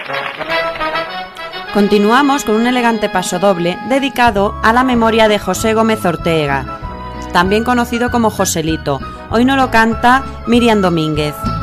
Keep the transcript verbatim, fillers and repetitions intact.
Continuamos con un elegante pasodoble dedicado a la memoria de José Gómez Ortega, también conocido como Joselito. Hoy nos lo canta Miriam Domínguez.